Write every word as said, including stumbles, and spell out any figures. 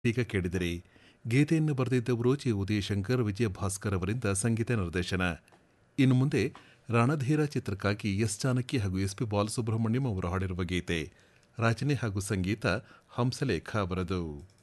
ಈಗ ಕೇಳಿದಿರಿ. ಗೀತೆಯನ್ನು ಬರೆದಿದ್ದವರು ಜಿ ಉದಯಶಂಕರ್, ವಿಜಯ ಭಾಸ್ಕರ್ ಅವರಿಂದ ಸಂಗೀತ ನಿರ್ದೇಶನ. ಇನ್ನು ಮುಂದೆ ರಣಧೀರ ಚಿತ್ರಕ್ಕಾಗಿ ಎಸ್ ಜಾನಕಿ ಹಾಗೂ ಎಸ್ ಪಿ ಬಾಲಸುಬ್ರಹ್ಮಣ್ಯಂ ಅವರು ಹಾಡಿರುವ ಗೀತೆ. ರಚನೆ ಹಾಗೂ ಸಂಗೀತ ಹಂಸಲೇಖ ಅವರದು.